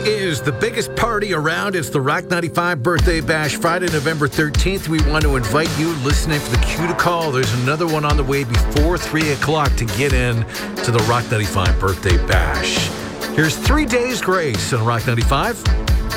is the biggest party around. It's the Rock 95 Birthday Bash, Friday, November 13th. We want to invite you listening for the cue to call. There's another one on the way before 3 o'clock to get in to the Rock 95 Birthday Bash. Here's 3 Days Grace on Rock 95.